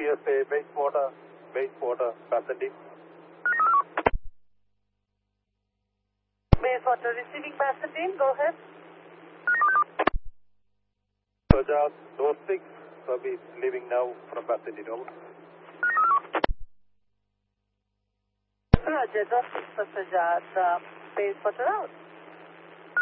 PSA, Bayswater, Pasadena. Bayswater receiving Pasadena, go ahead. Sajad, door 6, Sabi leaving now from Pasadena, over. Roger, door 6 for Sajad, Bayswater out.